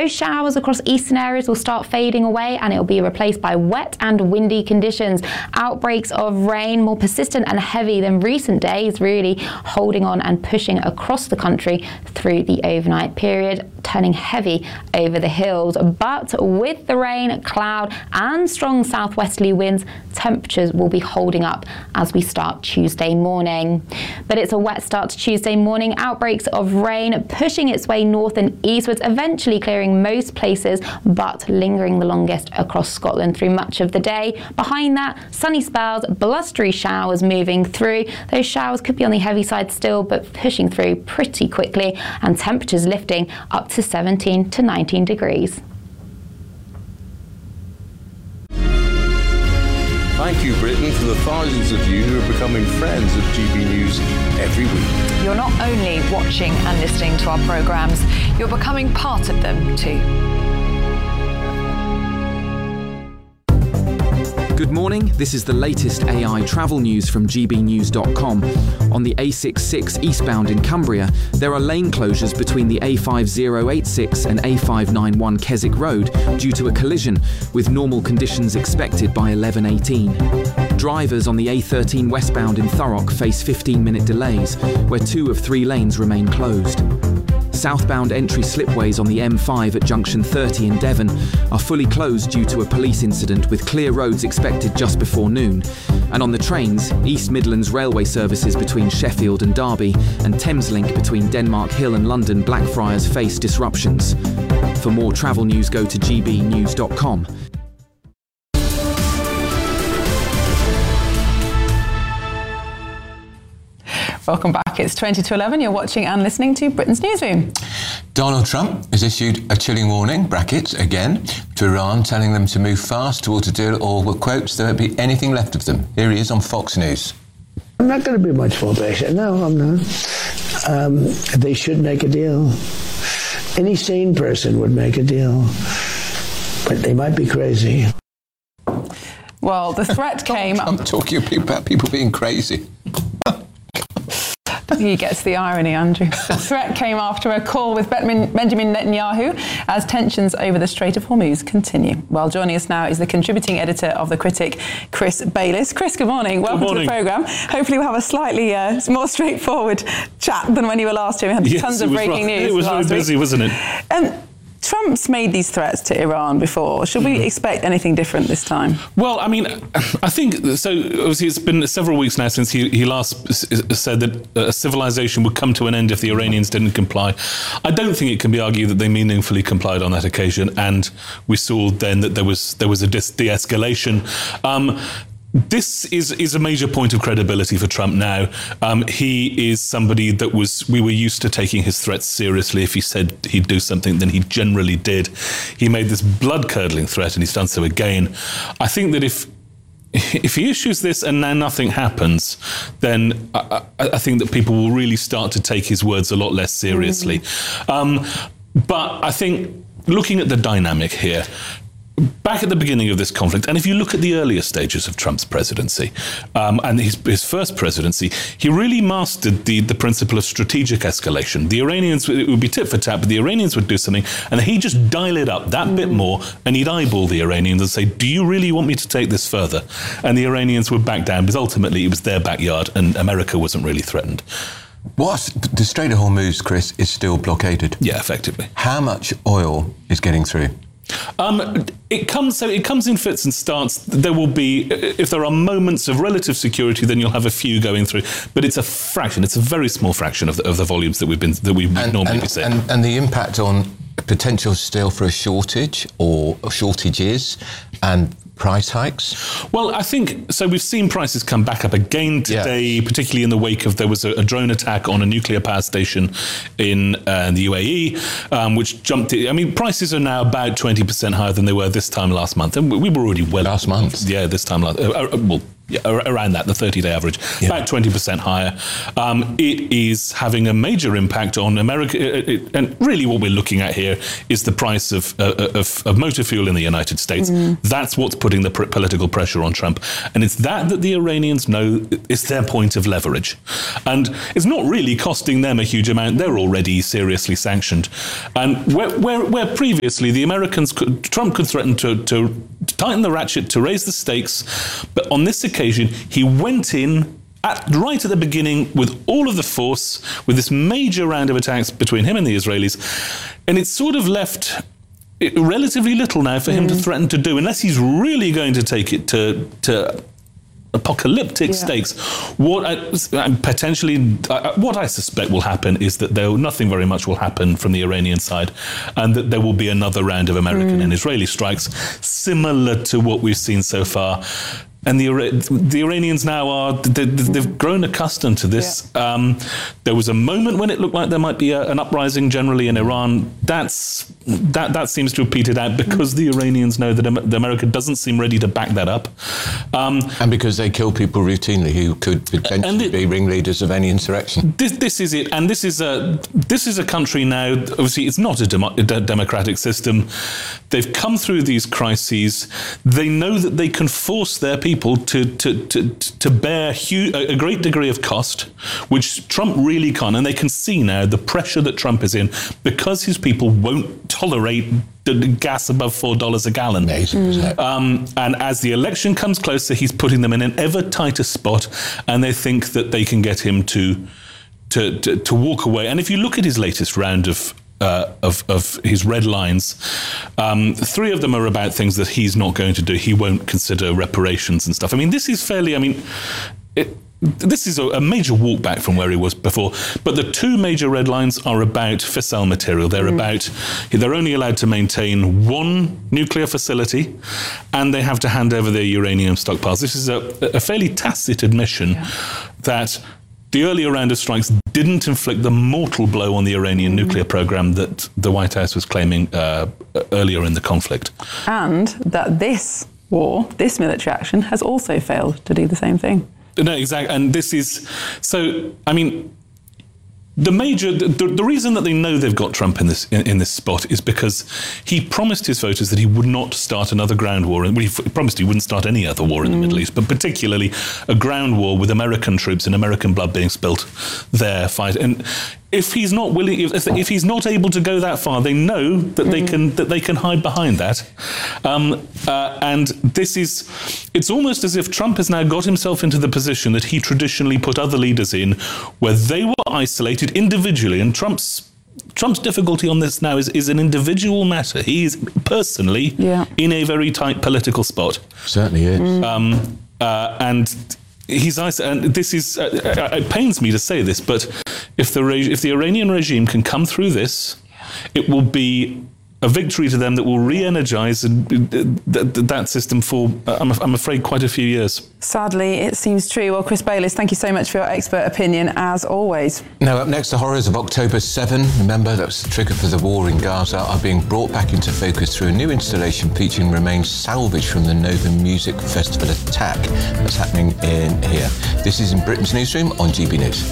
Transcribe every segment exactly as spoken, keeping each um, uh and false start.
Those showers across eastern areas will start fading away, and it will be replaced by wet and windy conditions. Outbreaks of rain, more persistent and heavy than recent days, really holding on and pushing across the country through the overnight period, turning heavy over the hills. But with the rain, cloud and strong southwesterly winds, temperatures will be holding up as we start Tuesday morning. But it's a wet start to Tuesday morning. Outbreaks of rain pushing its way north and eastwards, eventually clearing most places, but lingering the longest across Scotland through much of the day. Behind that, sunny spells, blustery showers moving through. Those showers could be on the heavy side still, but pushing through pretty quickly, and temperatures lifting up to seventeen to nineteen degrees. Thank you, Britain, for the thousands of you who are becoming friends of G B News every week. You're not only watching and listening to our programmes, you're becoming part of them too. Good morning, this is the latest A I travel news from G B news dot com. On the A sixty-six eastbound in Cumbria, there are lane closures between the A five oh eight six and A five ninety-one Keswick Road due to a collision, with normal conditions expected by eleven eighteen. Drivers on the A thirteen westbound in Thurrock face fifteen minute delays, where two of three lanes remain closed. Southbound entry slipways on the M five at junction thirty in Devon are fully closed due to a police incident, with clear roads expected just before noon. And on the trains, East Midlands railway services between Sheffield and Derby and Thameslink between Denmark Hill and London Blackfriars face disruptions. For more travel news, go to G B news dot com. Welcome back. It's twenty to eleven. You're watching and listening to Britain's Newsroom. Donald Trump has issued a chilling warning, brackets, again, to Iran, telling them to move fast towards a deal, or, quotes, there won't be anything left of them. Here he is on Fox News. I'm not going to be much more patient. No, I'm not. Um, they should make a deal. Any sane person would make a deal. But they might be crazy. Well, the threat came... I'm talking about people being crazy. You get to the irony, Andrew. The threat came after a call with Benjamin Netanyahu as tensions over the Strait of Hormuz continue. Well, joining us now is the contributing editor of The Critic, Chris Bayliss. Chris, good morning. Welcome good morning. to the programme. Hopefully we'll have a slightly uh, more straightforward chat than when you were last here. We had yes, tons of breaking rough. news. It was really busy, week. wasn't it? Um, Trump's made these threats to Iran before. Should we expect anything different this time? Well, I mean, I think, so obviously it's been several weeks now since he, he last said that a civilization would come to an end if the Iranians didn't comply. I don't think it can be argued that they meaningfully complied on that occasion, and we saw then that there was there was a de-escalation. Um, This is, is a major point of credibility for Trump now. Um, he is somebody that was, we were used to taking his threats seriously. If he said he'd do something, then he generally did. He made this blood-curdling threat, and he's done so again. I think that if if he issues this and now nothing happens, then I, I think that people will really start to take his words a lot less seriously. Mm-hmm. Um, but I think looking at the dynamic here, back at the beginning of this conflict, and if you look at the earlier stages of Trump's presidency um, and his, his first presidency, he really mastered the, the principle of strategic escalation. The Iranians, it would be tit for tat, but the Iranians would do something, and he'd just dial it up that mm. bit more, and he'd eyeball the Iranians and say, do you really want me to take this further? And the Iranians would back down, because ultimately it was their backyard, and America wasn't really threatened. What? The Strait of Hormuz, Chris, is still blockaded? Yeah, effectively. How much oil is getting through? Um, it comes so it comes in fits and starts. There will be, if there are moments of relative security, then you'll have a few going through. But it's a fraction. It's a very small fraction of the, of the volumes that we've been that we and, normally and, see. And, and the impact on potential still for a shortage or shortages and price hikes? Well, I think, so we've seen prices come back up again today, yeah. particularly in the wake of, there was a, a drone attack on a nuclear power station in uh, the U A E, um, which jumped, I mean, prices are now about twenty percent higher than they were this time last month. And we were already well... Last month? Yeah, this time last, uh, uh, well, Yeah, around that, the thirty-day average, yeah. about twenty percent higher. Um, it is having a major impact on America. It, it, and really what we're looking at here is the price of, uh, of, of motor fuel in the United States. Mm. That's what's putting the pr- political pressure on Trump. And it's that that the Iranians know is their point of leverage. And it's not really costing them a huge amount. They're already seriously sanctioned. And where, where, where previously the Americans, could, Trump could threaten to, to tighten the ratchet, to raise the stakes, but on this occasion, he went in at, right at the beginning with all of the force, with this major round of attacks between him and the Israelis, and it's sort of left it, relatively little now for mm. him to threaten to do, unless he's really going to take it to to apocalyptic yeah. stakes. What I, potentially, uh, what I suspect will happen is that there nothing very much will happen from the Iranian side, and that there will be another round of American mm. and Israeli strikes, similar to what we've seen so far. And the the Iranians now are, they, they've grown accustomed to this. Yeah. Um, there was a moment when it looked like there might be a, an uprising generally in Iran. That's that that seems to have petered out because the Iranians know that America doesn't seem ready to back that up. Um, and because they kill people routinely who could potentially it, be ringleaders of any insurrection. This, this is it. And this is a this is a country now, obviously it's not a, demo, a democratic system. They've come through these crises. They know that they can force their people People to to to to bear huge, a great degree of cost, which Trump really can't, and they can see now the pressure that Trump is in because his people won't tolerate gas above four dollars a gallon. Mm. Um, and as the election comes closer, he's putting them in an ever tighter spot, and they think that they can get him to to to, to walk away. And if you look at his latest round of Uh, of, of his red lines. Um, three of them are about things that he's not going to do. He won't consider reparations and stuff. I mean, this is fairly, I mean, it, this is a, a major walk back from where he was before. But the two major red lines are about fissile material. They're mm. about, they're only allowed to maintain one nuclear facility, and they have to hand over their uranium stockpiles. This is a, a fairly tacit admission yeah. that the earlier round of strikes didn't inflict the mortal blow on the Iranian mm. nuclear program that the White House was claiming uh, earlier in the conflict. And that this war, this military action, has also failed to do the same thing. No, exactly. And this is, so, I mean, the major, the, the reason that they know they've got Trump in this in, in this spot is because he promised his voters that he would not start another ground war. And well, he promised he wouldn't start any other war in mm. the Middle East, but particularly a ground war with American troops and American blood being spilt there. Fight. And if he's not willing, if, if he's not able to go that far, they know that mm. they can that they can hide behind that. Um, uh, and this is, it's almost as if Trump has now got himself into the position that he traditionally put other leaders in, where they were isolated individually. And Trump's Trump's difficulty on this now is, is an individual matter. He is personally yeah. in a very tight political spot. Certainly is. Mm. Um, uh, and he's and this is uh, it pains me to say this, but if the if the Iranian regime can come through this, it will be a victory to them that will re-energise that system for, I'm, I'm afraid, quite a few years. Sadly, it seems true. Well, Chris Bayliss, thank you so much for your expert opinion, as always. Now, up next, the horrors of October seventh. Remember, that was the trigger for the war in Gaza, are being brought back into focus through a new installation featuring remains salvaged from the Nova Music Festival attack that's happening in here. This is in Britain's Newsroom on G B News.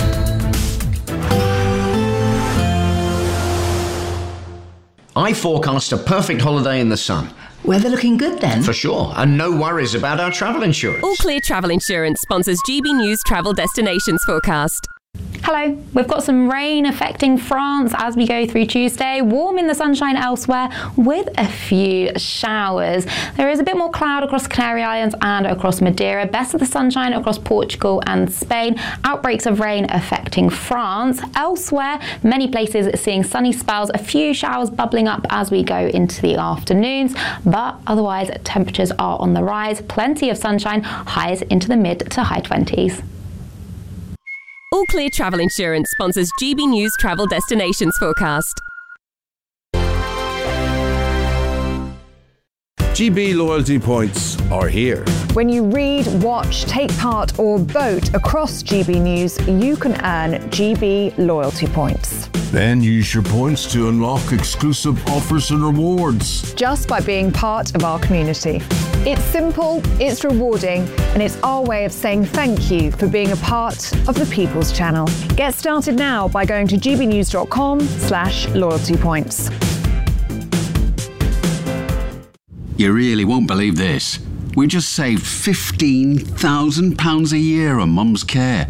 I forecast a perfect holiday in the sun. Weather looking good then? For sure, and no worries about our travel insurance. All Clear Travel Insurance sponsors G B News Travel Destinations Forecast. Hello, we've got some rain affecting France as we go through Tuesday, warm in the sunshine elsewhere with a few showers. There is a bit more cloud across the Canary Islands and across Madeira, best of the sunshine across Portugal and Spain, outbreaks of rain affecting France. Elsewhere, many places seeing sunny spells, a few showers bubbling up as we go into the afternoons, but otherwise temperatures are on the rise, plenty of sunshine, highs into the mid to high twenties. All Clear Travel Insurance sponsors G B News Travel Destinations Forecast. G B loyalty points are here. When you read, watch, take part or vote across G B News, you can earn G B loyalty points. Then use your points to unlock exclusive offers and rewards. Just by being part of our community. It's simple, it's rewarding, and it's our way of saying thank you for being a part of the People's Channel. Get started now by going to gbnews.com slash loyalty points. You really won't believe this. We just saved fifteen thousand pounds a year on Mum's care.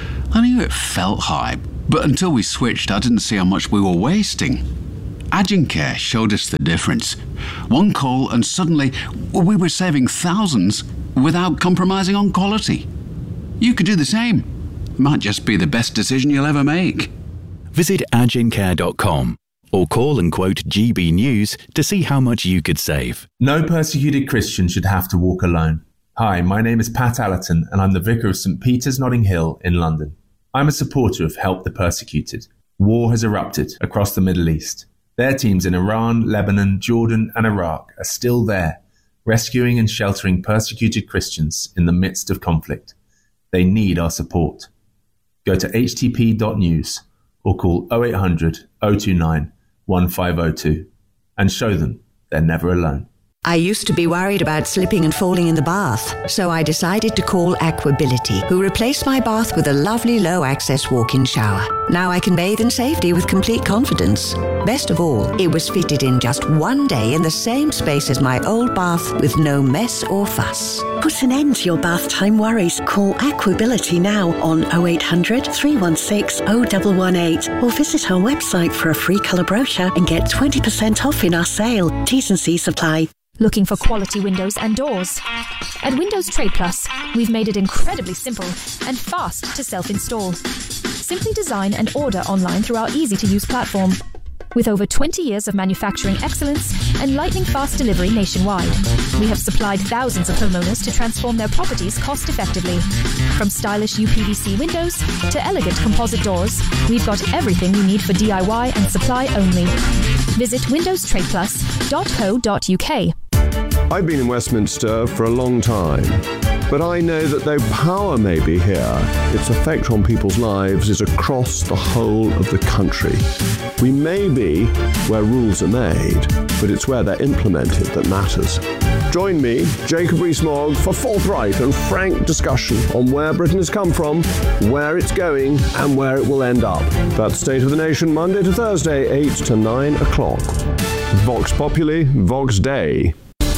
I knew it felt high, but until we switched, I didn't see how much we were wasting. Agincare showed us the difference. One call and suddenly we were saving thousands without compromising on quality. You could do the same. It might just be the best decision you'll ever make. Visit agincare dot com or call and quote G B News to see how much you could save. No persecuted Christian should have to walk alone. Hi, my name is Pat Allerton and I'm the Vicar of St Peter's Notting Hill in London. I'm a supporter of Help the Persecuted. War has erupted across the Middle East. Their teams in Iran, Lebanon, Jordan and Iraq are still there, rescuing and sheltering persecuted Christians in the midst of conflict. They need our support. Go to h t p dot news or call oh eight hundred, oh two nine, one five oh two and show them they're never alone. I used to be worried about slipping and falling in the bath, so I decided to call Aquability, who replaced my bath with a lovely low-access walk-in shower. Now I can bathe in safety with complete confidence. Best of all, it was fitted in just one day in the same space as my old bath with no mess or fuss. Put an end to your bath time worries. Call Aquability now on oh eight hundred, three one six, oh one one eight or visit our website for a free colour brochure and get twenty percent off in our sale. T's and C's apply. Looking for quality windows and doors? At Windows Trade Plus, we've made it incredibly simple and fast to self-install. Simply design and order online through our easy-to-use platform. With over twenty years of manufacturing excellence and lightning-fast delivery nationwide, we have supplied thousands of homeowners to transform their properties cost-effectively. From stylish U P V C windows to elegant composite doors, we've got everything you need for D I Y and supply only. Visit windows trade plus dot co dot u k. I've been in Westminster for a long time, but I know that though power may be here, its effect on people's lives is across the whole of the country. We may be where rules are made, but it's where they're implemented that matters. Join me, Jacob Rees-Mogg, for forthright and frank discussion on where Britain has come from, where it's going, and where it will end up. That's State of the Nation, Monday to Thursday, eight to nine o'clock. Vox Populi, Vox Dei.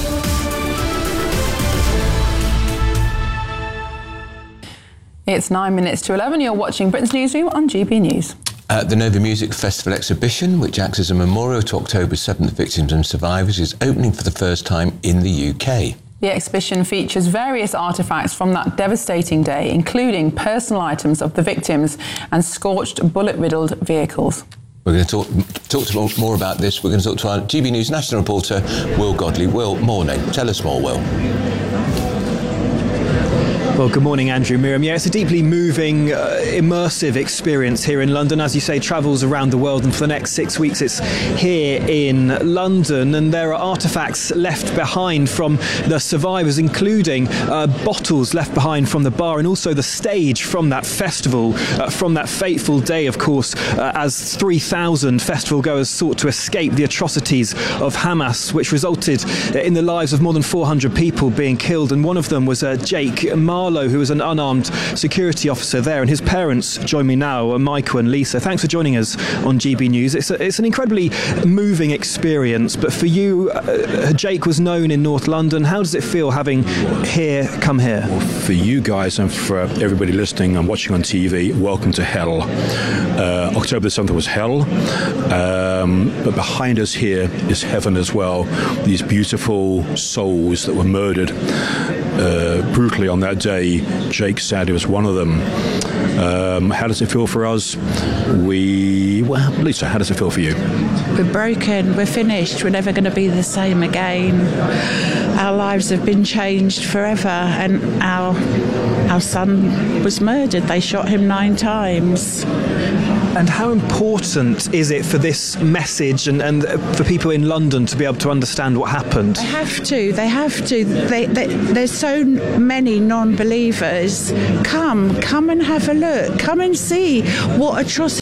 It's nine minutes to eleven. You're watching Britain's Newsroom on G B News. Uh, the Nova Music Festival exhibition, which acts as a memorial to October seventh victims and survivors, is opening for the first time in the U K. The exhibition features various artefacts from that devastating day, including personal items of the victims and scorched, bullet-riddled vehicles. We're going to talk, talk to more about this. We're going to talk to our G B News national reporter, Will Godley. Will, morning. Tell us more, Will. Well, good morning, Andrew, Miriam. Yeah, it's a deeply moving, uh, immersive experience here in London. As you say, travels around the world, and for the next six weeks it's here in London. And there are artefacts left behind from the survivors, including uh, bottles left behind from the bar and also the stage from that festival, uh, from that fateful day, of course, uh, as three thousand festival goers sought to escape the atrocities of Hamas, which resulted in the lives of more than four hundred people being killed. And one of them was uh, Jake Marlowe, who was an unarmed security officer there, and his parents join me now, Michael and Lisa. Thanks for joining us on G B News. It's, a, it's an incredibly moving experience, but for you, uh, Jake was known in North London. How does it feel having here come here? Well, for you guys and for everybody listening and watching on T V, welcome to hell. Uh, October the seventh was hell, um, but behind us here is heaven as well. These beautiful souls that were murdered uh, brutally on that day. Jake Sadie was one of them. Um, how does it feel for us? We, well, Lisa, how does it feel for you? We're broken, we're finished, we're never going to be the same again. Our lives have been changed forever, and our our son was murdered. They shot him nine times. And how important is it for this message and, and for people in London to be able to understand what happened? They have to, they have to. They, they, there's so many non-believers. Come, come and have a look. Come and see what atrocities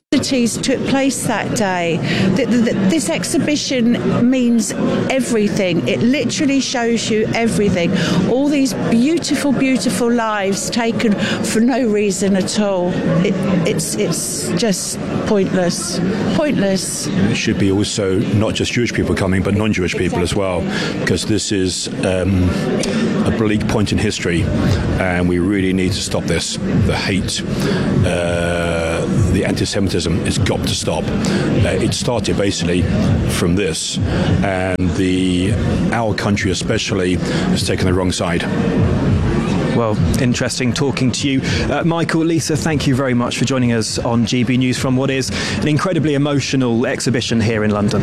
took place that day. The, the, the, this exhibition means everything. It literally shows you everything. All these beautiful, beautiful lives taken for no reason at all. It, it's it's just pointless. Pointless. It should be also not just Jewish people coming, but non-Jewish people as well, because this is um, a bleak point in history, and we really need to stop this. The hate, uh, the anti-Semitism has got to stop. Uh, it started basically from this, and the our country especially has taken the wrong side. Well, interesting talking to you. Uh, Michael, Lisa, thank you very much for joining us on G B News from what is an incredibly emotional exhibition here in London.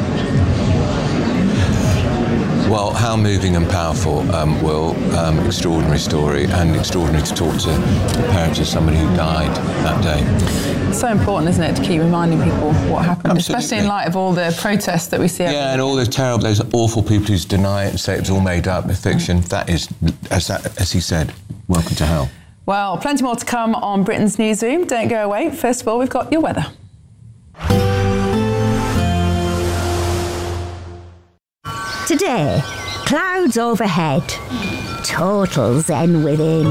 Well, how moving and powerful, um, Will. Um, extraordinary story, and extraordinary to talk to the parents of somebody who died that day. It's so important, isn't it, to keep reminding people what happened, Absolutely. Especially in light of all the protests that we see. Yeah, and all those terrible, those awful people who deny it and say it was all made up, fiction. Mm. That is, as, that, as he said, welcome to hell. Well, plenty more to come on Britain's Newsroom. Don't go away. First of all, we've got your weather. Today, clouds overhead, total zen within.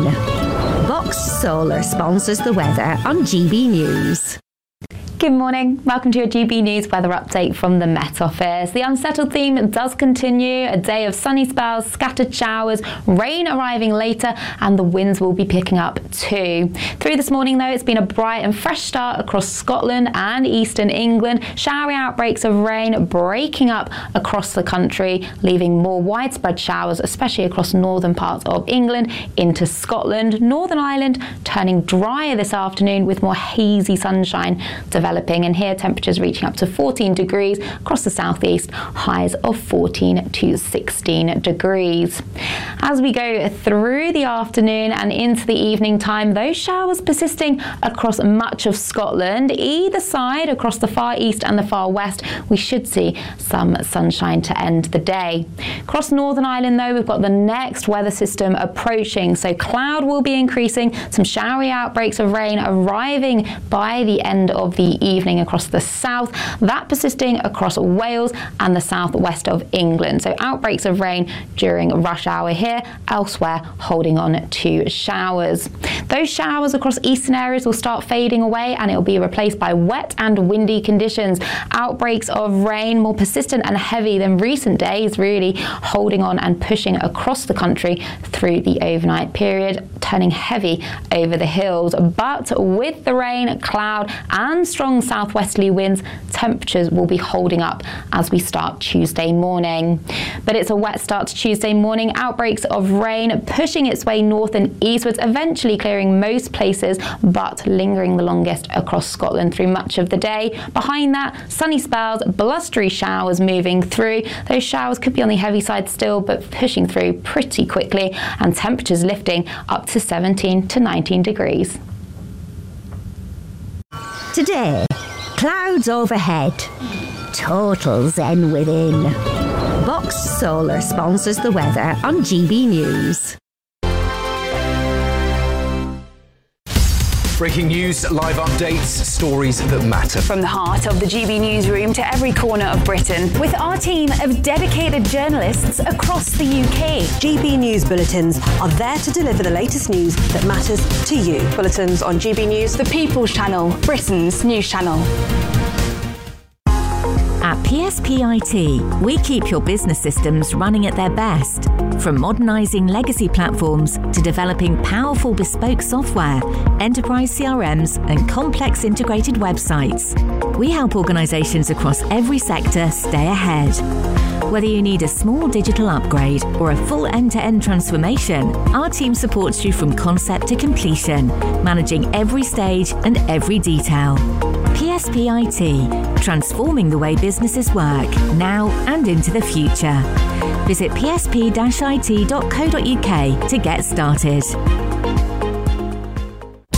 Box Solar sponsors the weather on G B News. Good morning. Welcome to your G B News weather update from the Met Office. The unsettled theme does continue. A day of sunny spells, scattered showers, rain arriving later, and the winds will be picking up too. Through this morning, though, it's been a bright and fresh start across Scotland and eastern England. Showery outbreaks of rain breaking up across the country, leaving more widespread showers, especially across northern parts of England into Scotland. Northern Ireland turning drier this afternoon with more hazy sunshine developing. And here temperatures reaching up to fourteen degrees across the southeast, highs of fourteen to sixteen degrees. As we go through the afternoon and into the evening time, those showers persisting across much of Scotland. Either side, across the far east and the far west, we should see some sunshine to end the day. Across Northern Ireland, though, we've got the next weather system approaching, so cloud will be increasing, some showery outbreaks of rain arriving by the end of the evening across the south, that persisting across Wales and the southwest of England. So outbreaks of rain during rush hour here, elsewhere holding on to showers. Those showers across eastern areas will start fading away, and it will be replaced by wet and windy conditions. Outbreaks of rain more persistent and heavy than recent days, really holding on and pushing across the country through the overnight period, turning heavy over the hills. But with the rain, cloud and strong southwesterly winds, temperatures will be holding up as we start Tuesday morning. But it's a wet start to Tuesday morning. Outbreaks of rain pushing its way north and eastwards, eventually clearing most places, but lingering the longest across Scotland through much of the day. Behind that, sunny spells, blustery showers moving through. Those showers could be on the heavy side still, but pushing through pretty quickly, and temperatures lifting up to seventeen to nineteen degrees. Today, clouds overhead, total zen within. Box Solar sponsors the weather on G B News. Breaking news, live updates, stories that matter. From the heart of the G B Newsroom to every corner of Britain, with our team of dedicated journalists across the U K. G B News bulletins are there to deliver the latest news that matters to you. Bulletins on G B News, the People's Channel, Britain's news channel. At P S P I T, we keep your business systems running at their best. From modernising legacy platforms to developing powerful bespoke software, enterprise C R Ms and complex integrated websites, we help organisations across every sector stay ahead. Whether you need a small digital upgrade or a full end-to-end transformation, our team supports you from concept to completion, managing every stage and every detail. P S P I T, transforming the way businesses work, now and into the future. Visit p s p dash i t dot co dot u k to get started.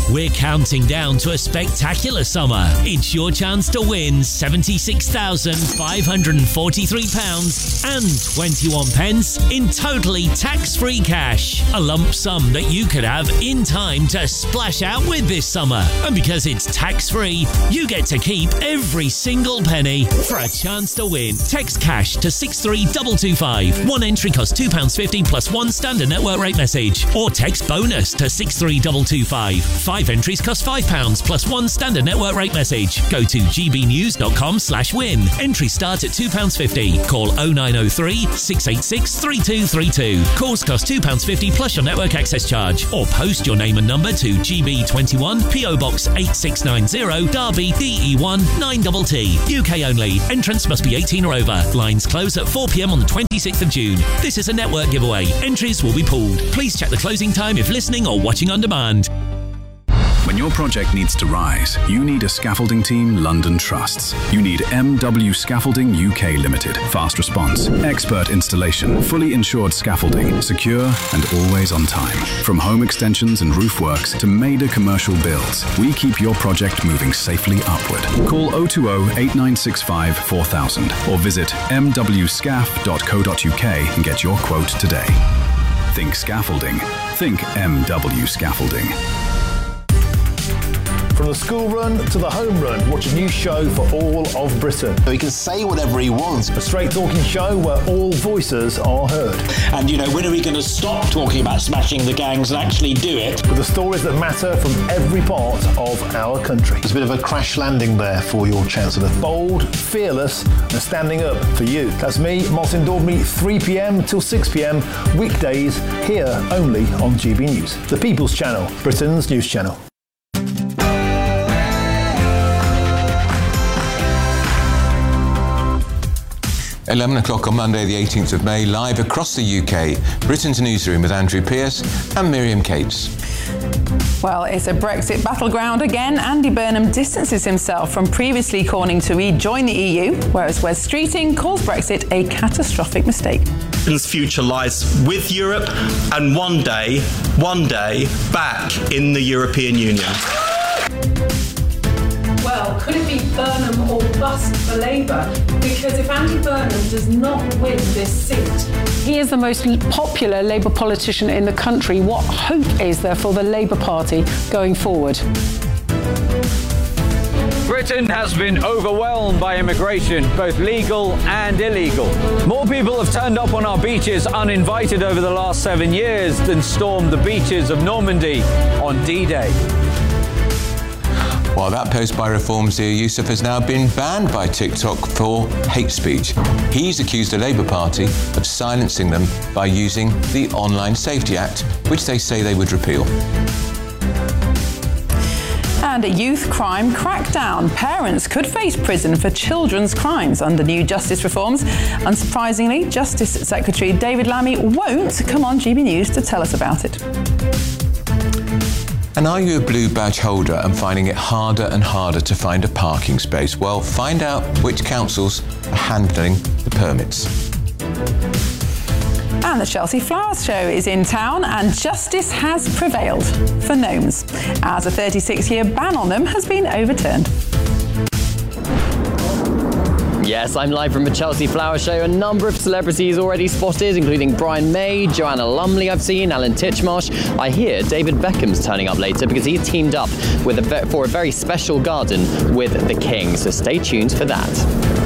We're counting down to a spectacular summer. It's your chance to win seventy-six thousand five hundred forty-three pounds and twenty-one pence in totally tax-free cash. A lump sum that you could have in time to splash out with this summer. And because it's tax-free, you get to keep every single penny. For a chance to win, text cash to six three two two five. One entry costs two pounds fifty plus one standard network rate message. Or text bonus to six three two two five. Five entries cost five pounds plus one standard network rate message. Go to gbnews.com slash win. Entries start at two pounds fifty. Call oh nine oh three, six eight six, three two three two. Calls cost two pounds fifty plus your network access charge. Or post your name and number to G B twenty-one, P O Box eight six nine zero, Derby, D E one nine T T. U K only. Entrance must be eighteen or over. Lines close at four p.m. on the twenty-sixth of June. This is a network giveaway. Entries will be pooled. Please check the closing time if listening or watching on demand. When your project needs to rise, you need a scaffolding team London trusts. You need M W Scaffolding U K Limited. Fast response, expert installation, fully insured scaffolding, secure and always on time. From home extensions and roof works to major commercial builds, we keep your project moving safely upward. Call oh two oh, eight nine six five, four thousand or visit m w scaff dot co dot u k and get your quote today. Think scaffolding. Think M W Scaffolding. From the school run to the home run, watch a new show for all of Britain. He can say whatever he wants. A straight talking show where all voices are heard. And, you know, when are we going to stop talking about smashing the gangs and actually do it? With the stories that matter from every part of our country. There's a bit of a crash landing there for your Chancellor. Bold, fearless and standing up for you. That's me, Martin Daubney, three p.m. till six p.m. weekdays here only on G B News. The People's Channel, Britain's news channel. eleven o'clock on Monday the eighteenth of May, live across the U K, Britain's newsroom with Andrew Pearce and Miriam Cates. Well, it's a Brexit battleground again. Andy Burnham distances himself from previously calling to rejoin the E U, whereas Wes Streeting calls Brexit a catastrophic mistake. Britain's future lies with Europe and one day, one day, back in the European Union. Well, could it be Burnham or bust for Labour? Because if Andy Burnham does not win this seat, he is the most popular Labour politician in the country. What hope is there for the Labour Party going forward? Britain has been overwhelmed by immigration, both legal and illegal. More people have turned up on our beaches uninvited over the last seven years than stormed the beaches of Normandy on D-Day. While that post by Reform Zia Youssef has now been banned by TikTok for hate speech. He's accused the Labour Party of silencing them by using the Online Safety Act, which they say they would repeal. And a youth crime crackdown. Parents could face prison for children's crimes under new justice reforms. Unsurprisingly, Justice Secretary David Lammy won't come on G B News to tell us about it. And are you a blue badge holder and finding it harder and harder to find a parking space? Well, find out which councils are handling the permits. And the Chelsea Flowers Show is in town and justice has prevailed for gnomes, as a thirty-six-year ban on them has been overturned. Yes, I'm live from the Chelsea Flower Show. A number of celebrities already spotted, including Brian May, Joanna Lumley I've seen, Alan Titchmarsh. I hear David Beckham's turning up later because he's teamed up with a, for a very special garden with the King. So stay tuned for that.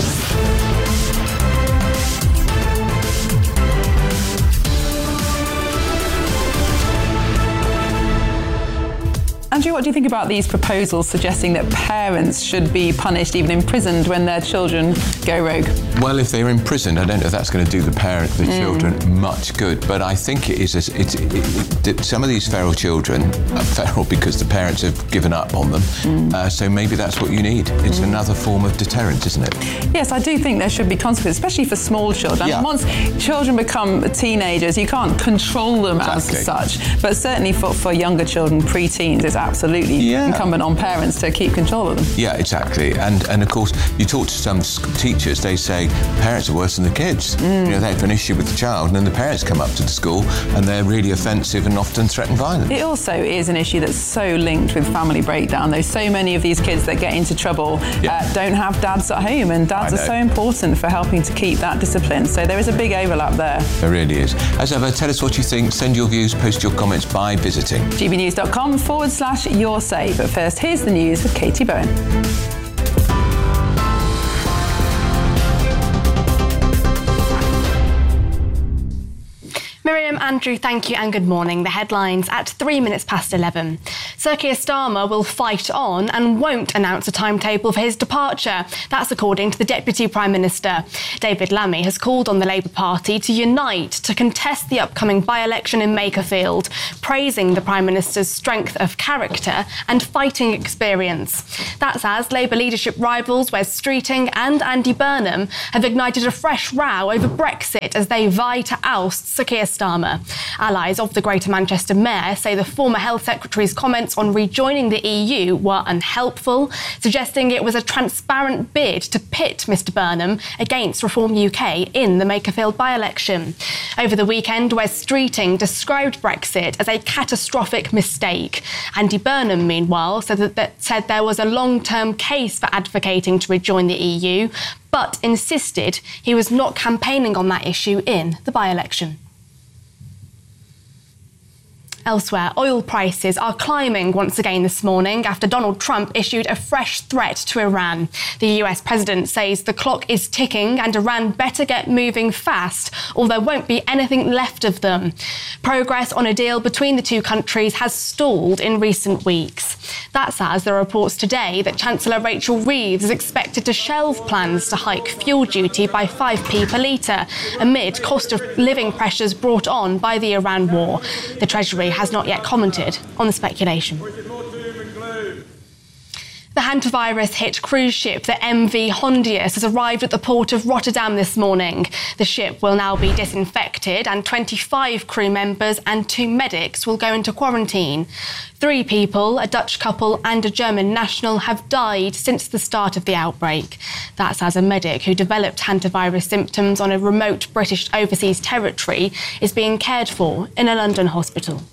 Andrew, what do you think about these proposals suggesting that parents should be punished, even imprisoned, when their children go rogue? Well, if they're imprisoned, I don't know if that's going to do the parent, the mm. children, much good. But I think it is. A, it's it, it, some of these feral children are feral because the parents have given up on them. Mm. Uh, so maybe that's what you need. It's mm. another form of deterrent, isn't it? Yes, I do think there should be consequences, especially for small children. Yeah. Once children become teenagers, you can't control them exactly. as such. But certainly for, for younger children, pre-teens, it's absolutely absolutely yeah. incumbent on parents to keep control of them. Yeah, exactly. And and of course, you talk to some teachers, they say parents are worse than the kids. Mm. You know, they have an issue with the child, and then the parents come up to the school and they're really offensive and often threaten violence. It also is an issue that's so linked with family breakdown. There's so many of these kids that get into trouble yeah. uh, don't have dads at home, and dads are so important for helping to keep that discipline. So there is a big overlap there. There really is. As ever, tell us what you think. Send your views, post your comments by visiting gbnews.com forward slash your say. But first, here's the news with Katie Bowen. Miriam, Andrew, thank you and good morning. The headlines at three minutes past eleven. Sir Keir Starmer will fight on and won't announce a timetable for his departure. That's according to the Deputy Prime Minister. David Lammy has called on the Labour Party to unite to contest the upcoming by-election in Makerfield, praising the Prime Minister's strength of character and fighting experience. That's as Labour leadership rivals Wes Streeting and Andy Burnham have ignited a fresh row over Brexit as they vie to oust Sir Keir Starmer. Allies of the Greater Manchester Mayor say the former Health Secretary's comments on rejoining the E U were unhelpful, suggesting it was a transparent bid to pit Mr Burnham against Reform U K in the Makerfield by-election. Over the weekend, Wes Streeting described Brexit as a catastrophic mistake. Andy Burnham, meanwhile, said that, that said there was a long-term case for advocating to rejoin the E U, but insisted he was not campaigning on that issue in the by-election. Elsewhere, oil prices are climbing once again this morning after Donald Trump issued a fresh threat to Iran. The U S president says the clock is ticking and Iran better get moving fast, or there won't be anything left of them. Progress on a deal between the two countries has stalled in recent weeks. That's as there are reports today that Chancellor Rachel Reeves is expected to shelve plans to hike fuel duty by five p per litre amid cost of living pressures brought on by the Iran war. The Treasury has not yet commented on the speculation. The hantavirus-hit cruise ship, the M V Hondius, has arrived at the port of Rotterdam this morning. The ship will now be disinfected and twenty-five crew members and two medics will go into quarantine. Three people, a Dutch couple and a German national, have died since the start of the outbreak. That's as a medic who developed hantavirus symptoms on a remote British overseas territory is being cared for in a London hospital.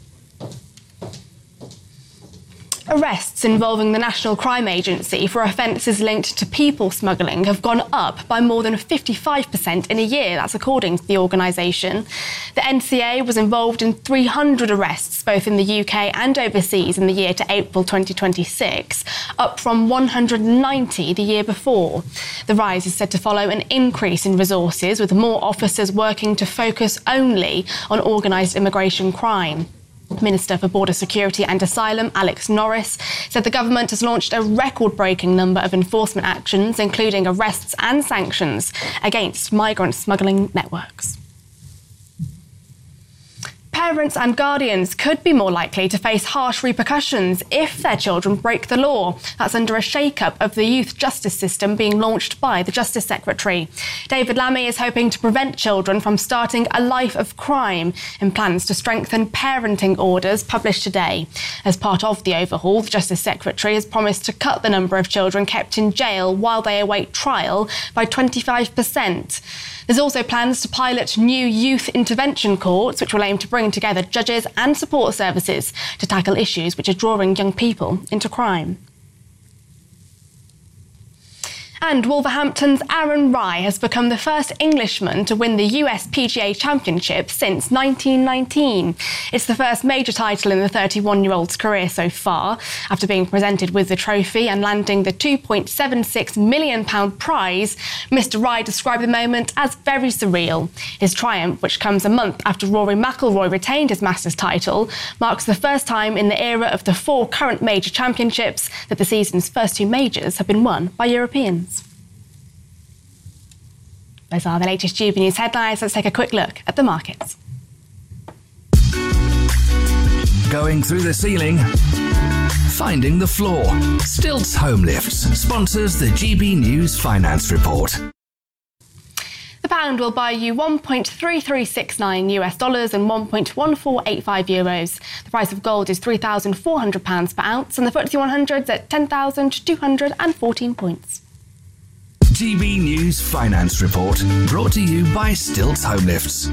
Arrests involving the National Crime Agency for offences linked to people smuggling have gone up by more than fifty-five percent in a year. That's according to the organisation. The N C A was involved in three hundred arrests, both in the U K and overseas, in the year to April twenty twenty-six, up from one hundred ninety the year before. The rise is said to follow an increase in resources, with more officers working to focus only on organised immigration crime. Minister for Border Security and Asylum, Alex Norris, said the government has launched a record-breaking number of enforcement actions, including arrests and sanctions against migrant smuggling networks. Parents and guardians could be more likely to face harsh repercussions if their children break the law. That's under a shake-up of the youth justice system being launched by the Justice Secretary. David Lammy is hoping to prevent children from starting a life of crime in plans to strengthen parenting orders published today. As part of the overhaul, the Justice Secretary has promised to cut the number of children kept in jail while they await trial by twenty-five percent. There's also plans to pilot new youth intervention courts, which will aim to bring together judges and support services to tackle issues which are drawing young people into crime. And Wolverhampton's Aaron Rai has become the first Englishman to win the U S P G A Championship since nineteen nineteen. It's the first major title in the thirty-one-year-old's career so far, after being presented with the trophy and landing the two point seven six million pounds prize. Mister Rai described the moment as very surreal. His triumph, which comes a month after Rory McIlroy retained his Masters title, marks the first time in the era of the four current major championships that the season's first two majors have been won by Europeans. Those are the latest G B News headlines. Let's take a quick look at the markets. Going through the ceiling, finding the floor. Stilts Home Lifts sponsors the G B News Finance Report. The The pound will buy you one point three three six nine US dollars and one point one four eight five euros. The price of gold is three thousand four hundred pounds per ounce, and the F T S E one hundred's at ten thousand two hundred fourteen points. G B News Finance Report, brought to you by Stilts Home Lifts.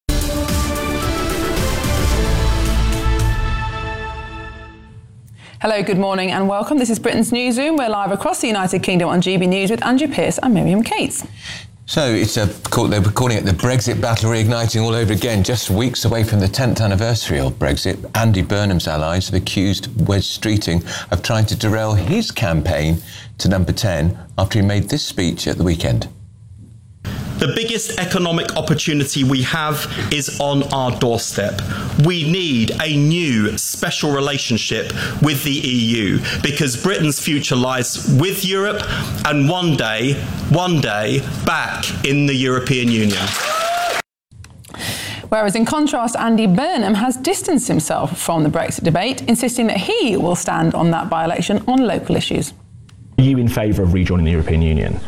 Hello, good morning and welcome. This is Britain's Newsroom. We're live across the United Kingdom on G B News with Andrew Pearce and Miriam Cates. So it's a, they were calling it the Brexit battle reigniting all over again. Just weeks away from the tenth anniversary of Brexit, Andy Burnham's allies have accused Wes Streeting of trying to derail his campaign to number ten after he made this speech at the weekend. The biggest economic opportunity we have is on our doorstep. We need a new special relationship with the E U because Britain's future lies with Europe and one day, one day, back in the European Union. Whereas in contrast, Andy Burnham has distanced himself from the Brexit debate, insisting that he will stand on that by-election on local issues. Are you in favour of rejoining the European Union?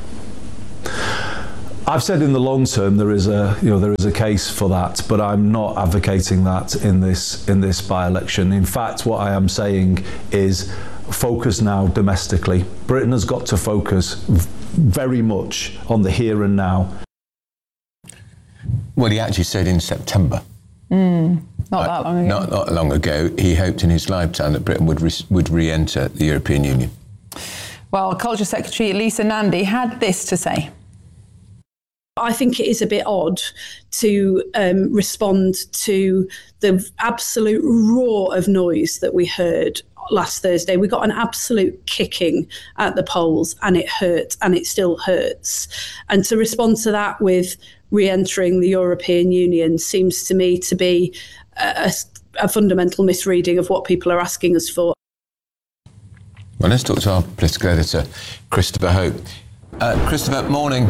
I've said in the long term there is a you know there is a case for that, but I'm not advocating that in this in this by-election. In fact, what I am saying is focus now domestically. Britain has got to focus very much on the here and now. Well, he actually said in September. Mm, not that long ago. Not, not long ago, he hoped in his lifetime that Britain would re- would re-enter the European Union. Well, Culture Secretary Lisa Nandy had this to say. I think it is a bit odd to um, respond to the absolute roar of noise that we heard last Thursday. We got an absolute kicking at the polls and it hurt and it still hurts. And to respond to that with re-entering the European Union seems to me to be a, a fundamental misreading of what people are asking us for. Well, let's talk to our political editor, Christopher Hope. Uh, Christopher, morning.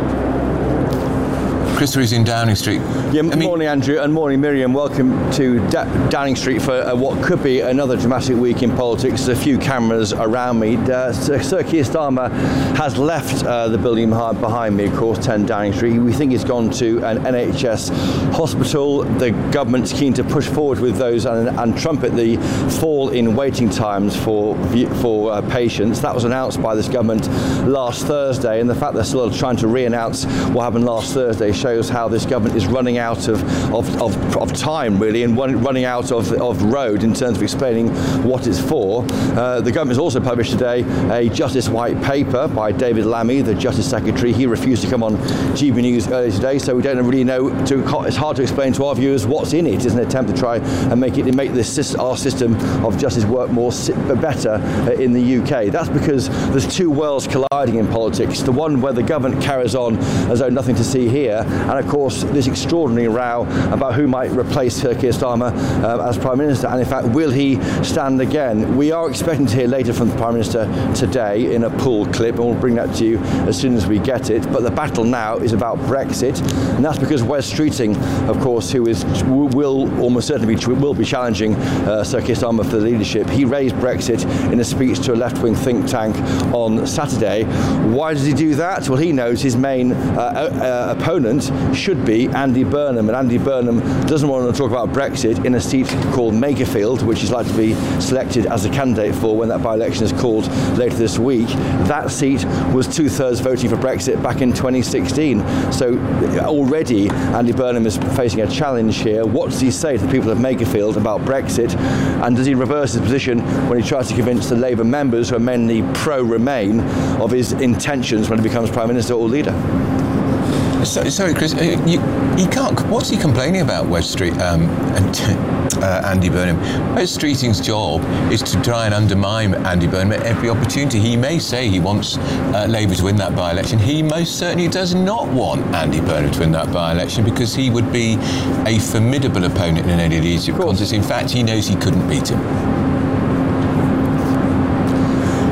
Christopher is in Downing Street. Yeah, I mean, morning Andrew and morning Miriam. Welcome to da- Downing Street for uh, what could be another dramatic week in politics. There's a few cameras around me. Uh, Sir, Sir Keir Starmer has left uh, the building behind, behind me, of course, ten Downing Street. We think he's gone to an N H S hospital. The government's keen to push forward with those and, and trumpet the fall in waiting times for for uh, patients. That was announced by this government last Thursday, and the fact they're still trying to re-announce what happened last Thursday shows how this government is running out of of, of, of time, really, and run, running out of, of road in terms of explaining what it's for. Uh, the government has also published today a Justice White Paper by David Lammy, the Justice Secretary. He refused to come on G B News earlier today, so we don't really know. To, it's hard to explain to our viewers what's in it. It's an attempt to try and make it make this our system of justice work more better in the U K. That's because there's two worlds colliding in politics. The one where the government carries on as though nothing to see here, and of course this extraordinary row about who might replace Sir Keir Starmer uh, as Prime Minister, and in fact will he stand again. We are expecting to hear later from the Prime Minister today in a pool clip, and we'll bring that to you as soon as we get it. But the battle now is about Brexit, and that's because Wes Streeting, of course, who is will almost certainly be will be challenging uh, Sir Keir Starmer for the leadership. He raised Brexit in a speech to a left-wing think tank on Saturday. Why does he do that? Well, he knows his main uh, uh, opponent should be Andy Burnham, and Andy Burnham doesn't want to talk about Brexit in a seat called Makerfield, which is likely to be selected as a candidate for when that by-election is called later this week. That seat was two-thirds voting for Brexit back in twenty sixteen. So already Andy Burnham is facing a challenge here. What does he say to the people of Makerfield about Brexit? And does he reverse his position when he tries to convince the Labour members, who are mainly pro-Remain, of his intentions when he becomes Prime Minister or leader? So, sorry, Chris, you, you can't. What's he complaining about, Wes Street um, and uh, Andy Burnham? Wes Streeting's job is to try and undermine Andy Burnham at every opportunity. He may say he wants uh, Labour to win that by-election. He most certainly does not want Andy Burnham to win that by-election because he would be a formidable opponent in any leadership contest. In fact, he knows he couldn't beat him.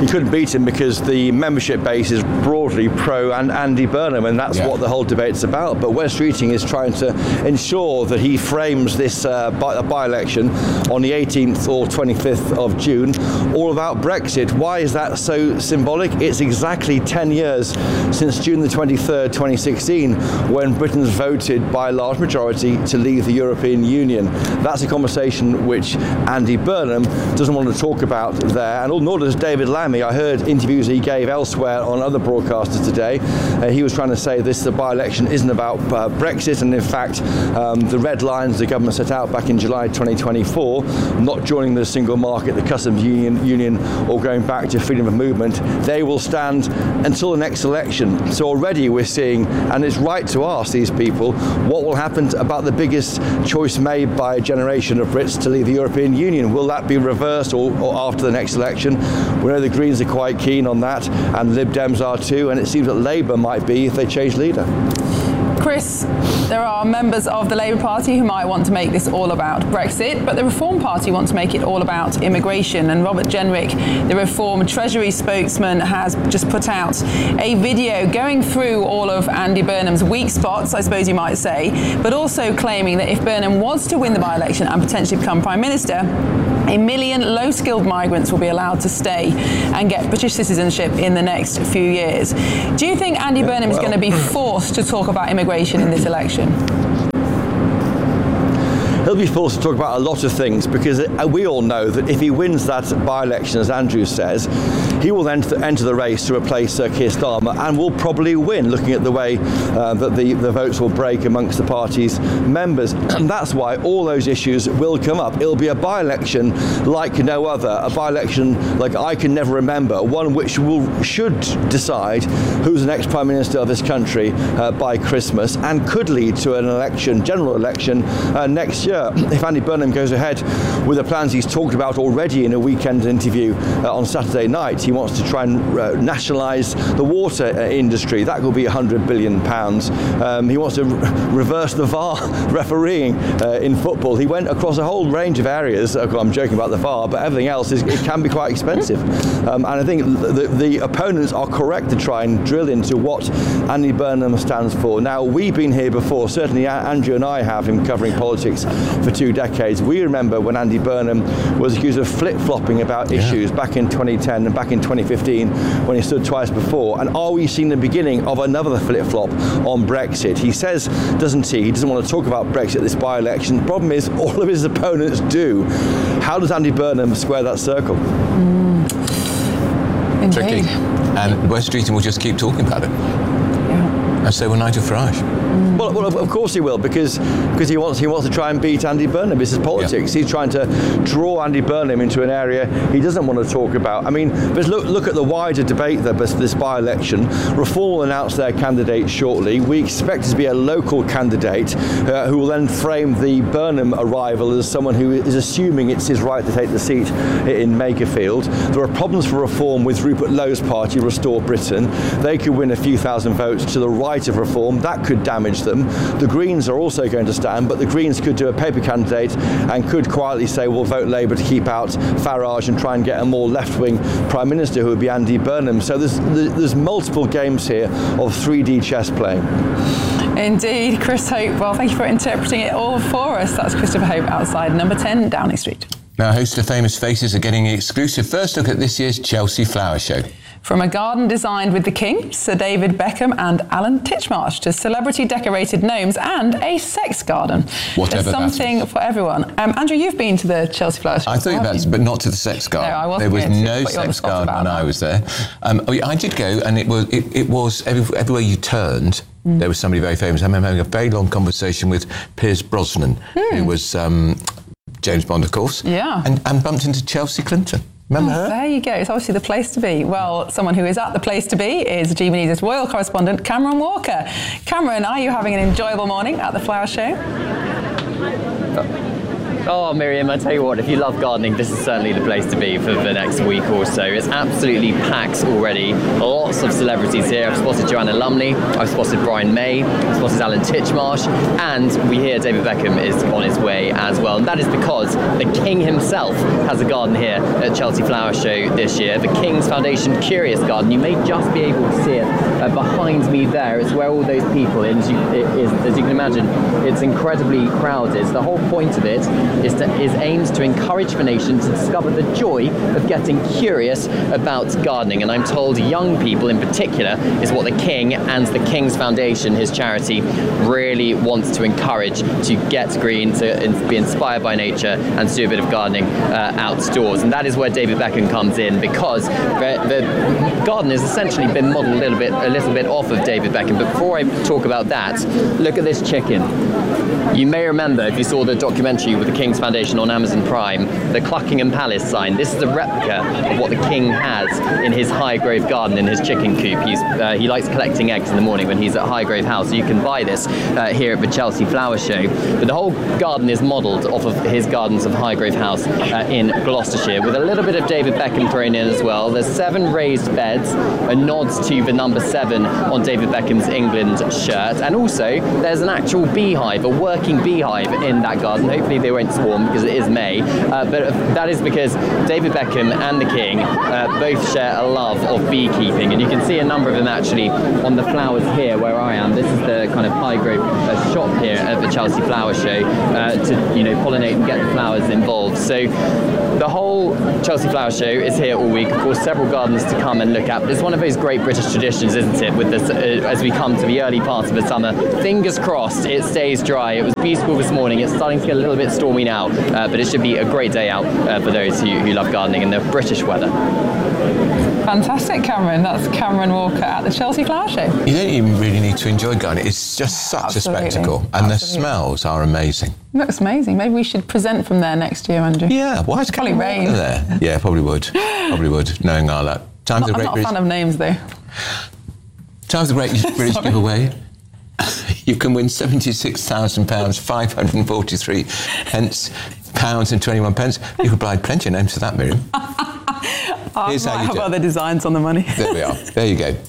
he couldn't beat him because the membership base is broadly pro and Andy Burnham, and that's Yeah. what the whole debate's about. But Wes Streeting is trying to ensure that he frames this uh, by, by-election on the eighteenth or twenty-fifth of June all about Brexit. Why is that so symbolic? It's exactly ten years since June the twenty-third, twenty sixteen, when Britain's voted by a large majority to leave the European Union. That's a conversation which Andy Burnham doesn't want to talk about there, and nor does David Lammy. I heard interviews he gave elsewhere on other broadcasters today. Uh, he was trying to say this, the by-election isn't about uh, Brexit, and in fact um, the red lines the government set out back in July twenty twenty-four, not joining the single market, the customs union, union or going back to freedom of movement, they will stand until the next election. So already we're seeing, and it's right to ask these people, what will happen about the biggest choice made by a generation of Brits to leave the European Union? Will that be reversed or, or after the next election? We know the Greens are quite keen on that, and Lib Dems are too, and it seems that Labour might be if they change leader. Chris, there are members of the Labour Party who might want to make this all about Brexit, but the Reform Party want to make it all about immigration. And Robert Jenrick, the Reform Treasury spokesman, has just put out a video going through all of Andy Burnham's weak spots, I suppose you might say, but also claiming that if Burnham was to win the by-election and potentially become Prime Minister, a million low-skilled migrants will be allowed to stay and get British citizenship in the next few years. Do you think Andy Burnham is well, going to be forced to talk about immigration in this election? He'll be forced to talk about a lot of things, because we all know that if he wins that by-election, as Andrew says, he will then enter the race to replace Sir Keir Starmer and will probably win, looking at the way uh, that the, the votes will break amongst the party's members. And that's why all those issues will come up. It'll be a by-election like no other, a by-election like I can never remember, one which will should decide who's the next Prime Minister of this country uh, by Christmas, and could lead to an election, general election, uh, next year. If Andy Burnham goes ahead with the plans he's talked about already in a weekend interview uh, on Saturday night, he wants to try and uh, nationalise the water uh, industry. That will be one hundred billion pounds. Um, he wants to re- reverse the V A R refereeing uh, in football. He went across a whole range of areas. Okay, I'm joking about the V A R, but everything else is, it can be quite expensive. Um, and I think the, the, the opponents are correct to try and drill into what Andy Burnham stands for. Now, we've been here before, certainly Andrew and I have, him covering politics for two decades. We remember when Andy Burnham was accused of flip-flopping about yeah. issues back in twenty ten and back in twenty fifteen when he stood twice before. And are we seeing the beginning of another flip-flop on Brexit? He says, doesn't he? He doesn't want to talk about Brexit this by-election. The problem is all of his opponents do. How does Andy Burnham square that circle? Mm. Tricky. And Wes Streeting will just keep talking about it. Yeah. And so will Nigel Farage. Mm. Well, well, of course he will, because because he wants he wants to try and beat Andy Burnham. This is politics. Yeah. He's trying to draw Andy Burnham into an area he doesn't want to talk about. I mean, but look look at the wider debate there, this by-election. Reform will announce their candidate shortly. We expect it to be a local candidate uh, who will then frame the Burnham arrival as someone who is assuming it's his right to take the seat in Makerfield. There are problems for Reform with Rupert Lowe's party, Restore Britain. They could win a few thousand votes to the right of Reform. That could damage them. The Greens are also going to stand, but the Greens could do a paper candidate and could quietly say we'll vote Labour to keep out Farage and try and get a more left-wing Prime Minister who would be Andy Burnham. So there's there's multiple games here of three D chess playing. Indeed, Chris Hope. Well, thank you for interpreting it all for us. That's Christopher Hope outside number ten Downing Street. Now, a host of famous faces are getting an exclusive first look at this year's Chelsea Flower Show. From a garden designed with the King, Sir David Beckham and Alan Titchmarsh, to celebrity-decorated gnomes and a sex garden. Whatever. There's something for everyone. Um, Andrew, you've been to the Chelsea Flower Show. I thought about, but not to the sex garden. No, I wasn't. There was no sex garden when that. I was there. Um, I did go, and it was it, it was every, everywhere you turned. Mm. There was somebody very famous. I remember having a very long conversation with Pierce Brosnan, mm. who was um, James Bond, of course. Yeah. And, and bumped into Chelsea Clinton. Remember oh, her? There you go. It's obviously the place to be. Well, someone who is at the place to be is G B News' royal correspondent, Cameron Walker. Cameron, are you having an enjoyable morning at the Flower Show? Oh, Miriam, I tell you what, if you love gardening, this is certainly the place to be for the next week or so. It's absolutely packed already. Lots of celebrities here. I've spotted Joanna Lumley, I've spotted Brian May, I've spotted Alan Titchmarsh, and we hear David Beckham is on his way as well. And that is because the King himself has a garden here at Chelsea Flower Show this year. The King's Foundation Curious Garden. You may just be able to see it uh, behind me there. It's where all those people, and as you, it is, as you can imagine, it's incredibly crowded. The whole point of it is, to, is aimed to encourage the nation to discover the joy of getting curious about gardening. And I'm told young people in particular is what the King and the King's Foundation, his charity, really wants to encourage, to get green, to be inspired by nature and to do a bit of gardening uh, outdoors. And that is where David Beckham comes in, because the, the garden has essentially been modelled a little bit a little bit off of David Beckham. But before I talk about that, look at this chicken. You may remember, if you saw the documentary with the King's Foundation on Amazon Prime, the Cluckingham Palace sign. This is a replica of what the King has in his Highgrove garden, in his chicken coop. He's, uh, he likes collecting eggs in the morning when he's at Highgrove House, so you can buy this uh, here at the Chelsea Flower Show. But the whole garden is modelled off of his gardens of Highgrove House uh, in Gloucestershire, with a little bit of David Beckham thrown in as well. There's seven raised beds, a nod to the number seven on David Beckham's England shirt, and also there's an actual beehive, a working beehive in that garden. Hopefully they won't swarm because it is May, uh, but that is because David Beckham and the King uh, both share a love of beekeeping, and you can see a number of them actually on the flowers here where I am. This is the kind of Highgrove uh, shop here at the Chelsea Flower Show uh, to, you know, pollinate and get the flowers involved. So the whole Chelsea Flower Show is here all week. Of course, several gardens to come and look at. But it's one of those great British traditions, isn't it, with this, uh, as we come to the early parts of the summer. Fingers crossed it stays dry. It was beautiful this morning. It's starting to get a little bit stormy now, uh, but it should be a great day out uh, for those who, who love gardening in the British weather. Fantastic, Cameron. That's Cameron Walker at the Chelsea Flower Show. You don't even really need to enjoy gardening. It's just such Absolutely. a spectacle. And Absolutely. the smells are amazing. Looks amazing. Maybe we should present from there next year, Andrew. Yeah, why is probably rain there? Yeah, probably would. Probably would, knowing our luck. Times not, of I'm great not a British... fan of names, though. Times of Great British Giveaway. You can win seventy-six thousand pounds, five hundred forty-three pence, pounds and twenty-one pence. You could buy plenty of names for that, Miriam. I Here's might how you have do it. other designs on the money. There we are. There you go.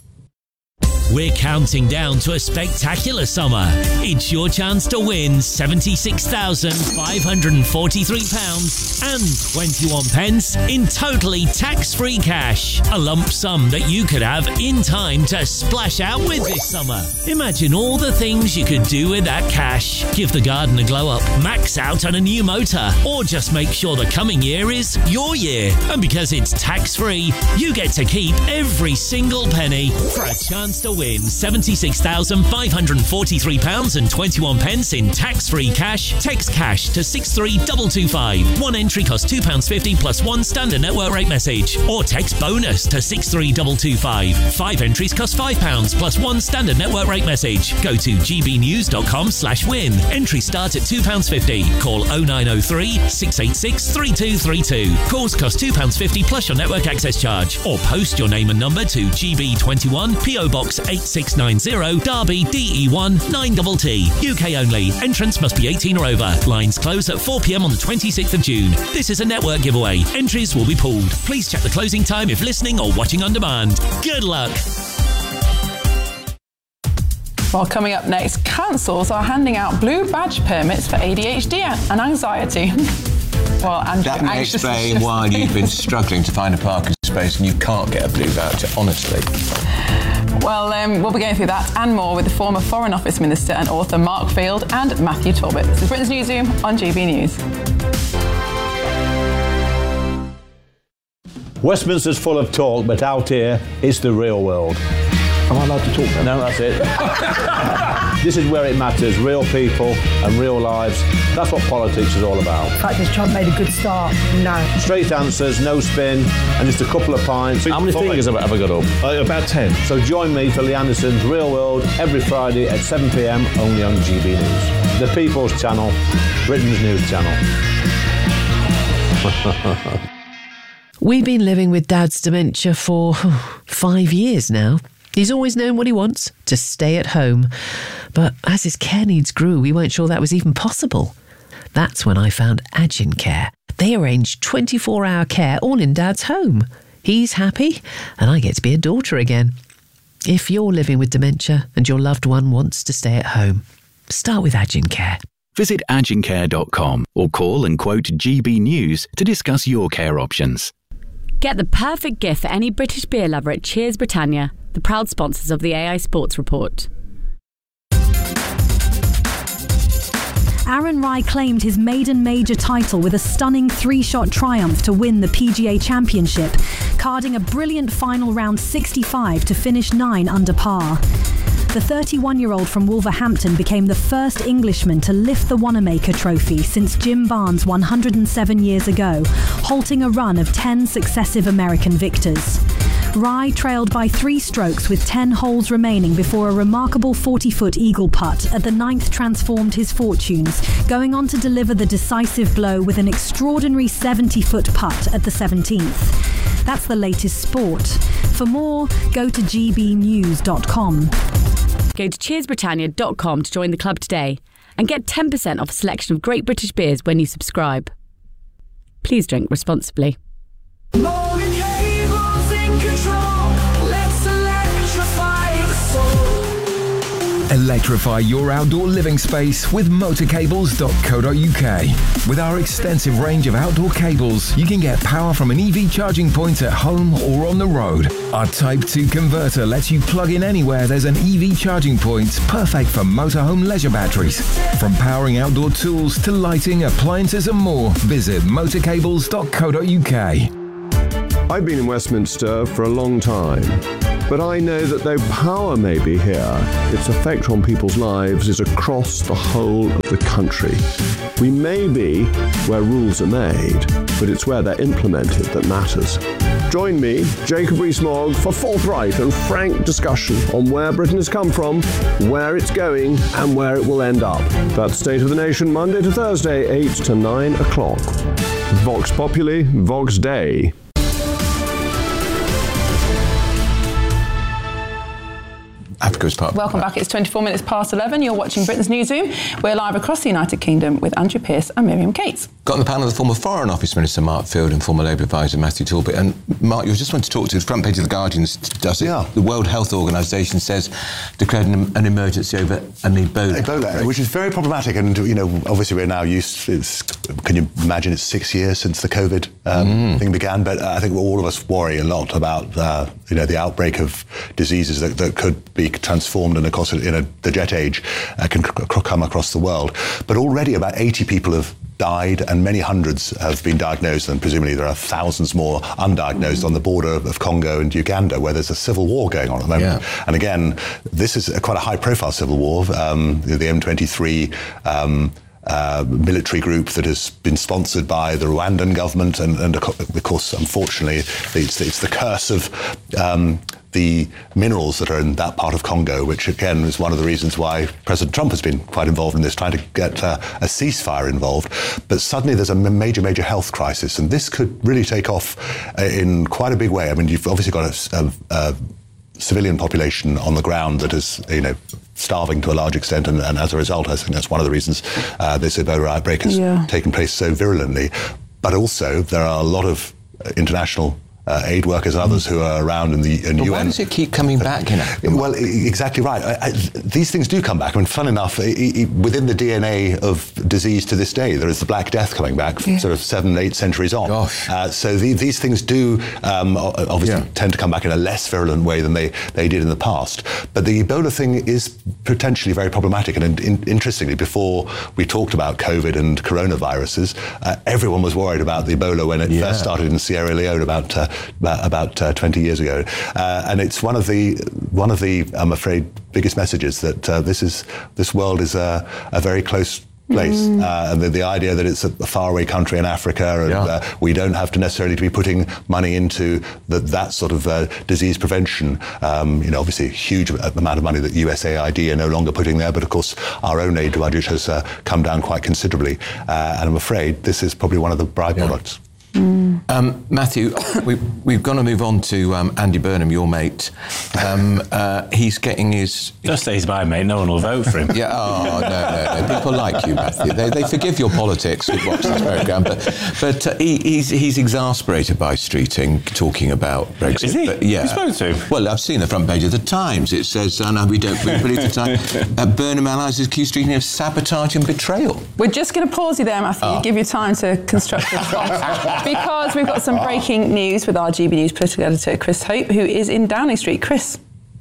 We're counting down to a spectacular summer. It's your chance to win seventy-six thousand five hundred forty-three pounds and twenty-one pence in totally tax-free cash. A lump sum that you could have in time to splash out with this summer. Imagine all the things you could do with that cash. Give the garden a glow up, max out on a new motor, or just make sure the coming year is your year. And because it's tax-free, you get to keep every single penny for a chance to win seventy-six thousand five hundred forty-three pounds and twenty-one pence in tax-free cash. Text cash to six three two two five. One entry costs two pounds fifty plus one standard network rate message. Or text bonus to six three two two five. Five entries cost five pounds plus one standard network rate message. Go to gbnews.com slash win. Entries start at two pounds fifty. Call oh nine oh three, six eight six, three two three two. Calls cost two pounds fifty plus your network access charge. Or post your name and number to G B twenty-one, P O Box eight six nine zero, Derby, D E one nine T T. U K only. Entrance must be eighteen or over. Lines close at four p m on the twenty-sixth of June. This is a network giveaway. Entries will be pulled. Please check the closing time if listening or watching on demand. Good luck. Well, coming up next, councils are handing out blue badge permits for A D H D and anxiety. Well, Andrew, that may explain why you've been struggling to find a parking space and you can't get a blue voucher, honestly. Well, um, we'll be going through that and more with the former Foreign Office Minister and author Mark Field and Matthew Talbot. This is Britain's Newsroom on G B News. Westminster's full of talk, but out here, it's the real world. Am I allowed to talk then? No, that's it. This is where it matters, real people and real lives. That's what politics is all about. The fact is Trump made a good start, no. Straight answers, no spin, and just a couple of pints. How many fingers have I got up? Uh, about ten. So join me for Lee Anderson's Real World every Friday at seven p m only on G B News. The People's Channel, Britain's news channel. We've been living with Dad's dementia for five years now. He's always known what he wants, to stay at home. But as his care needs grew, we weren't sure that was even possible. That's when I found Agincare. They arrange twenty-four hour care all in Dad's home. He's happy, and I get to be a daughter again. If you're living with dementia and your loved one wants to stay at home, start with Agincare. Visit agincare dot com or call and quote G B News to discuss your care options. Get the perfect gift for any British beer lover at Cheers Britannia, the proud sponsors of the A I Sports Report. Aaron Rai claimed his maiden major title with a stunning three-shot triumph to win the P G A Championship, carding a brilliant final round sixty-five to finish nine under par. The thirty-one-year-old from Wolverhampton became the first Englishman to lift the Wanamaker Trophy since Jim Barnes one hundred seven years ago, halting a run of ten successive American victors. Rai trailed by three strokes with ten holes remaining before a remarkable forty-foot eagle putt at the ninth transformed his fortunes, going on to deliver the decisive blow with an extraordinary seventy-foot putt at the seventeenth. That's the latest sport. For more, go to g b news dot com. Go to cheers britannia dot com to join the club today and get ten percent off a selection of great British beers when you subscribe. Please drink responsibly. Electrify your outdoor living space with motor cables dot co dot u k. With our extensive range of outdoor cables, you can get power from an E V charging point at home or on the road. Our Type two converter lets you plug in anywhere there's an E V charging point, perfect for motorhome leisure batteries. From powering outdoor tools to lighting, appliances and more, visit motor cables dot co dot u k. I've been in Westminster for a long time, but I know that though power may be here, its effect on people's lives is across the whole of the country. We may be where rules are made, but it's where they're implemented that matters. Join me, Jacob Rees-Mogg, for forthright and frank discussion on where Britain has come from, where it's going, and where it will end up. That's State of the Nation, Monday to Thursday, eight to nine o'clock. Vox Populi, Vox Dei. Africa's part. Welcome back. It's twenty-four minutes past eleven. You're watching Britain's Newsroom. We're live across the United Kingdom with Andrew Pearce and Miriam Cates. Got on the panel the former Foreign Office Minister Mark Field and former Labour advisor Matthew Talbot. And Mark, you just want to talk to the front page of the Guardian. Does it? Yeah. The World Health Organisation says declared an, an emergency over an Ebola. Ebola, which is very problematic. And you know, obviously we're now used. It's, can you imagine? It's six years since the COVID um, mm. thing began. But uh, I think all of us worry a lot about uh, you know the outbreak of diseases that, that could be transformed and of course in a, the jet age uh, can c- come across the world. But already about eighty people have died and many hundreds have been diagnosed, and presumably there are thousands more undiagnosed mm. on the border of Congo and Uganda, where there's a civil war going on at the moment. Yeah. And again, this is a, quite a high profile civil war. Um, the M twenty-three um, Uh, military group that has been sponsored by the Rwandan government, and, and of course, unfortunately, it's, it's the curse of um, the minerals that are in that part of Congo, which again is one of the reasons why President Trump has been quite involved in this, trying to get uh, a ceasefire involved. But suddenly there's a major, major health crisis, and this could really take off uh, in quite a big way. I mean, you've obviously got a, a, a civilian population on the ground that is, you know, starving to a large extent, and, and as a result, I think that's one of the reasons uh, this Ebola outbreak has yeah. taken place so virulently. But also, there are a lot of international Uh, aid workers and others who are around in the in but U N. Why does it keep coming back? You know? Well, I- exactly right. I, I, these things do come back. I mean, fun enough, I, I, within the D N A of disease to this day, there is the Black Death coming back, yeah. sort of seven, eight centuries on. Uh, so the, these things do um, obviously yeah. tend to come back in a less virulent way than they, they did in the past. But the Ebola thing is potentially very problematic. And in, in, interestingly, before we talked about COVID and coronaviruses, uh, everyone was worried about the Ebola when it yeah. first started in Sierra Leone about uh, about, about uh, twenty years ago, uh, and it's one of the one of the I'm afraid biggest messages that uh, this is this world is a, a very close place, mm. uh, and the, the idea that it's a, a faraway country in Africa, and yeah. uh, we don't have to necessarily to be putting money into the, that sort of uh, disease prevention. Um, you know, obviously a huge amount of money that U S A I D are no longer putting there, but of course our own aid budget has uh, come down quite considerably, uh, and I'm afraid this is probably one of the byproducts. Yeah. Mm. Mm. Um, Matthew, we, we've got to move on to um, Andy Burnham, your mate. Um, uh, he's getting his... Just say he's my mate, no one will vote for him. Yeah, oh, no, no, no. People like you, Matthew. They, they forgive your politics who watch this programme, but, but uh, he, he's, he's exasperated by Streeting talking about Brexit. Is he? But, yeah. You spoke to him? Well, I've seen the front page of the Times. It says, uh, no, we don't we believe the Times. Uh, Burnham analyses Keir Streeting of sabotage and betrayal. We're just going to pause you there, Matthew, Oh. give you time to construct your response. Because we've got some breaking news with our G B News political editor, Chris Hope, who is in Downing Street. Chris.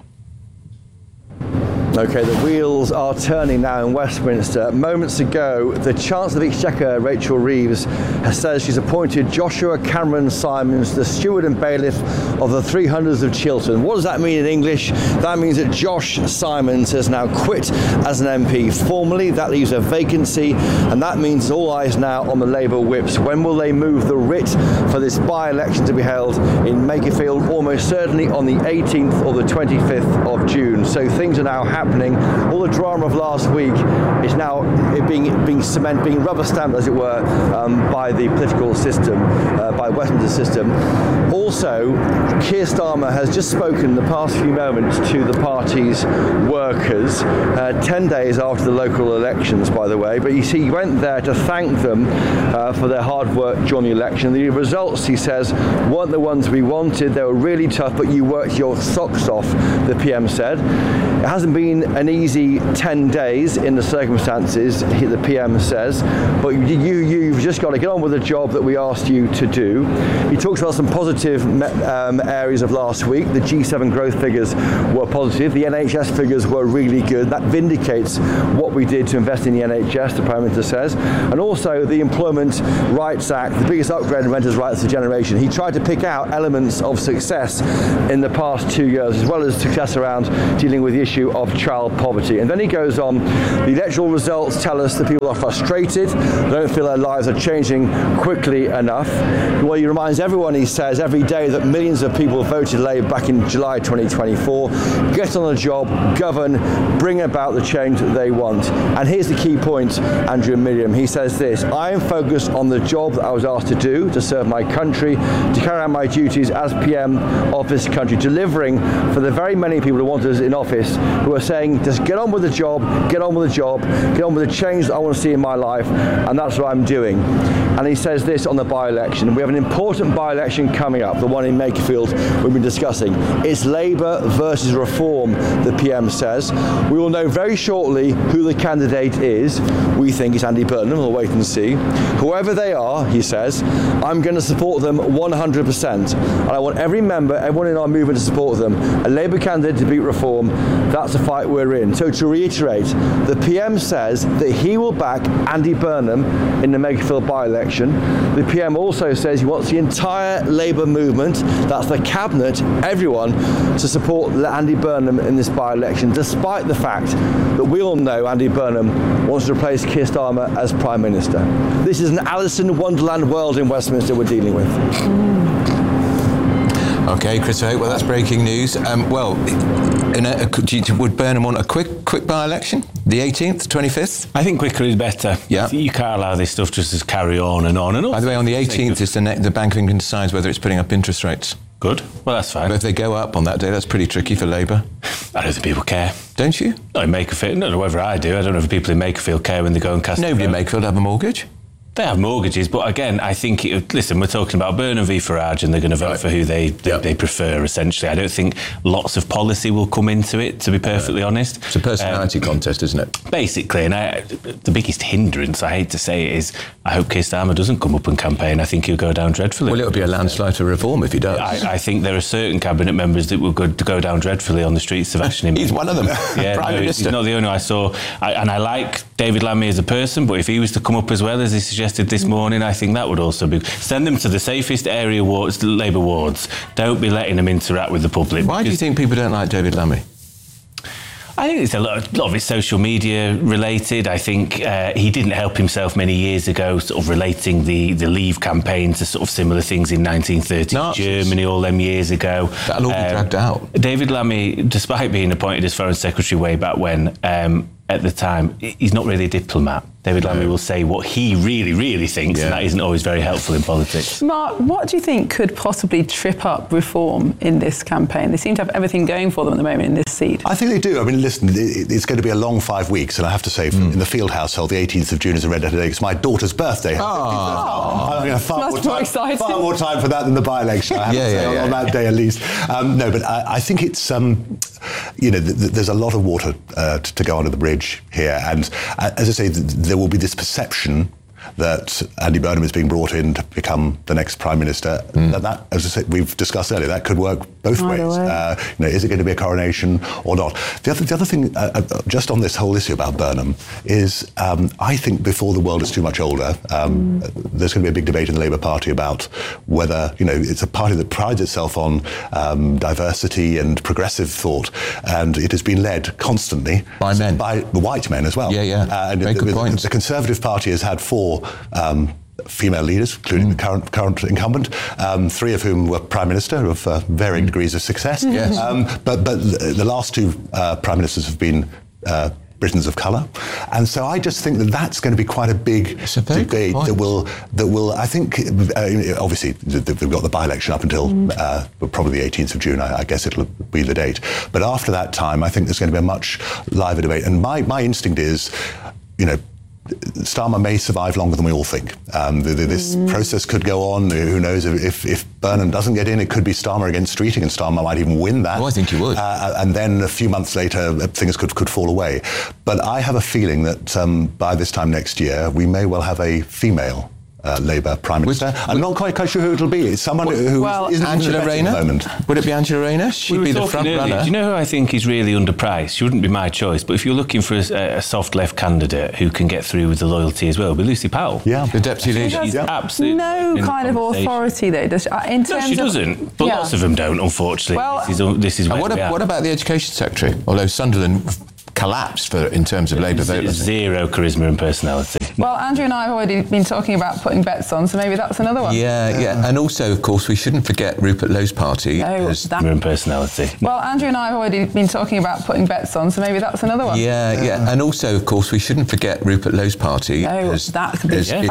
OK, the wheels are turning now in Westminster. Moments ago, the Chancellor of the Exchequer, Rachel Reeves, has said she's appointed Joshua Cameron Simons the steward and bailiff of the three hundreds of Chiltern. What does that mean in English? That means that Josh Simons has now quit as an M P formally. That leaves a vacancy, and that means all eyes now on the Labour whips. When will they move the writ for this by-election to be held in Makerfield? Almost certainly on the eighteenth or the twenty-fifth of June. So things are now happening. All the drama of last week is now being being cement, being rubber stamped, as it were, um, by the political system, uh, by Westminster system. Also, Keir Starmer has just spoken in the past few moments to the party's workers, uh, ten days after the local elections, by the way. But you see, he went there to thank them uh, for their hard work during the election. The results, he says, weren't the ones we wanted. They were really tough, but you worked your socks off, the P M said. It hasn't been an easy ten days in the circumstances, the P M says, but you, you, you've just got to get on with the job that we asked you to do. He talks about some positive um, areas of last week. The G seven growth figures were positive. The N H S figures were really good. That vindicates what we did to invest in the N H S, the Prime Minister says. And also the Employment Rights Act, the biggest upgrade in renters' rights of the generation. He tried to pick out elements of success in the past two years, as well as success around dealing with the issue of child poverty. And then he goes on, the electoral results tell us that people are frustrated, they don't feel their lives are changing quickly enough. Well, he reminds everyone, he says, every day that millions of people voted Labour back in July twenty twenty-four. Get on the job, govern, bring about the change that they want. And here's the key point, Andrew and Miriam. He says this: I am focused on the job that I was asked to do, to serve my country, to carry out my duties as P M of this country, delivering for the very many people who want us in office, who are saying, just get on with the job, get on with the job, get on with the change that I want to see in my life, and that's what I'm doing. And he says this on the by-election: we have an important by-election coming up, the one in Makerfield we've been discussing. It's Labour versus Reform, the P M says. We will know very shortly who the candidate is. We think it's Andy Burnham, we'll wait and see. Whoever they are, he says, I'm going to support them one hundred percent. And I want every member, everyone in our movement to support them. A Labour candidate to beat Reform, that's the fight we're in. So to reiterate, the P M says that he will back Andy Burnham in the Makerfield by-election. The P M also says he wants the entire Labour movement, that's the cabinet, everyone, to support Andy Burnham in this by-election, despite the fact that we all know Andy Burnham wants to replace Keir Starmer as Prime Minister. This is an Alice in Wonderland world in Westminster we're dealing with. OK, Chris Hope, well, that's breaking news. Um, well, in a, a, would Burnham want a quick quick by-election? The eighteenth, twenty-fifth? I think quicker is better. Yeah. You can't allow this stuff just to carry on and on and on. By the way, on the eighteenth, is the, ne- the Bank of England decides whether it's putting up interest rates. Good. Well, that's fine. But if they go up on that day, that's pretty tricky for Labour. I don't think people care. Don't you? No, in Makerfield, no, whether I do. I don't know if people in Makerfield care when they go and cast. Nobody in Makerfield have a mortgage. They have mortgages, but again, I think, it, listen, we're talking about Burnham v Farage and they're going to vote right. for who they they, yep. they prefer, essentially. I don't think lots of policy will come into it, to be perfectly yeah. honest. It's a personality um, contest, isn't it? Basically, and I, the biggest hindrance, I hate to say it, is I hope Keir Starmer doesn't come up and campaign. I think he'll go down dreadfully. Well, it'll be a landslide to Reform if he does. I, I think there are certain cabinet members that will go, go down dreadfully on the streets of Ashton. He's one of them. Yeah, Prime no, Minister. He's not the only one I saw. I, and I like David Lammy as a person, but if he was to come up as well, as he suggested this morning, I think that would also be... Send them to the safest area wards, the Labour wards. Don't be letting them interact with the public. Why do you think people don't like David Lammy? I think it's a lot, of, a lot of it's social media related. I think uh, he didn't help himself many years ago, sort of relating the, the Leave campaign to sort of similar things in nineteen thirties Nazis. Germany all them years ago. That'll all um, be dragged out. David Lammy, despite being appointed as Foreign Secretary way back when, um, at the time, he's not really a diplomat. David Lammy will say what he really, really thinks, yeah. and that isn't always very helpful in politics. Mark, what do you think could possibly trip up reform in this campaign? They seem to have everything going for them at the moment in this seat. I think they do. I mean, listen, it's going to be a long five weeks, and I have to say, mm. in the Field household, the eighteenth of June is a red letter day. It's my daughter's birthday. Oh. I'm going to have far, more time, far more time for that than the by-election, I have yeah, to say, yeah, on, yeah. on that day at least. Um, no, but I, I think it's, um, you know, th- th- there's a lot of water uh, to, to go under the bridge here, and uh, as I say, th- there will be this perception that Andy Burnham is being brought in to become the next Prime Minister. Mm. And that, as I said, we've discussed earlier, that could work both Either ways. Way. Uh, you know, is it going to be a coronation or not? The other, the other thing, uh, uh, just on this whole issue about Burnham, is um, I think before the world is too much older, um, mm. there's going to be a big debate in the Labour Party about whether, you know, it's a party that prides itself on um, diversity and progressive thought, and it has been led constantly by men, by the white men as well. Yeah, yeah. Uh, and Very the, good the, point. The Conservative Party has had four Um, female leaders, including mm. the current current incumbent, um, three of whom were Prime Minister of uh, varying mm. degrees of success. Yes. Um, but but the last two uh, Prime Ministers have been uh, Britons of colour, and so I just think that that's going to be quite a big a debate that will that will I think uh, obviously they've got the by-election up until mm. uh, probably the eighteenth of June. I, I guess it'll be the date. But after that time, I think there's going to be a much liver debate. And my my instinct is, you know, Starmer may survive longer than we all think. Um, the, the, this mm. process could go on. Who knows? If, if Burnham doesn't get in, it could be Starmer against Streeting, and Starmer might even win that. Oh, I think he would. Uh, and then a few months later, things could, could fall away. But I have a feeling that um, by this time next year, we may well have a female Uh, Labour Prime Minister. Which, I'm not quite, quite sure who it'll be. It's someone well, who well, isn't Angela Rayner at the moment. Would it be Angela Rayner? She'd we be the front runner. Do you know who I think is really underpriced? She wouldn't be my choice, but if you're looking for a, a soft left candidate who can get through with the loyalty as well, it'll be Lucy Powell. Yeah, the deputy leader. She's yeah. absolutely no kind of authority though. Does she, uh, in terms no, she of, doesn't. But yeah. lots of them don't, unfortunately. Well, this is, this is and what, a, what about the Education Secretary? Although Sunderland collapsed for in terms of Labour vote. Zero charisma and personality. Well, Andrew and I have already been talking about putting bets on, so maybe that's another one. Yeah, yeah, yeah. And also, of course, we shouldn't forget Rupert Lowe's party. No, has that... and personality. Well, Andrew and I have already been talking about putting bets on, so maybe that's another one. Yeah, yeah. And also, of course, we shouldn't forget Rupert Lowe's party. No, has, that could be... Has, yeah.